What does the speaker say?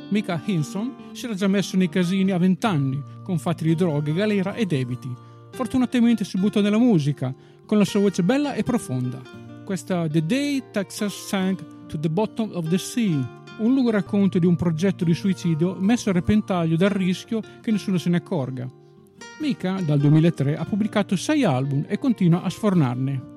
Micah Hinson si era già messo nei casini a 20 anni, con fatti di droghe, galera e debiti. Fortunatamente si buttò nella musica, con la sua voce bella e profonda. Questa The Day Texas Sank to the Bottom of the Sea, un lungo racconto di un progetto di suicidio messo a repentaglio dal rischio che nessuno se ne accorga. Micah, dal 2003, ha pubblicato 6 album e continua a sfornarne.